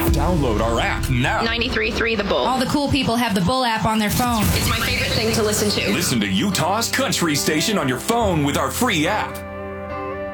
Download our app now. 93.3 The Bull. All the cool people have the Bull app on their phone. It's my favorite thing to listen to. Listen to Utah's country station on your phone with our free app.